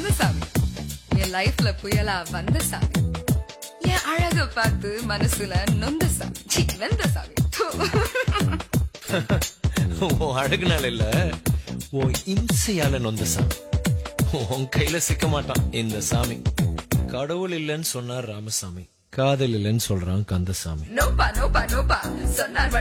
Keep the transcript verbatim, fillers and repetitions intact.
அந்த சாமி என் லைஃப்ல புயலா வந்த சாமி, என் அழக பார்த்து மனசுல நொந்த சாமி, சி வெந்த சாமி. தூ. உன் அழகுனால இல்ல, உன் இம்சையால நொந்த சாமி. உன் கையில சிக்க மாட்டான் இந்த சாமி. கடவுள் இல்லைன்னு சொன்னார் ராமசாமி, காதல் இல்லைன்னு சொல்றான் கந்தசாமி. நோப்பா நோப்பா நோப்பா சொன்னார்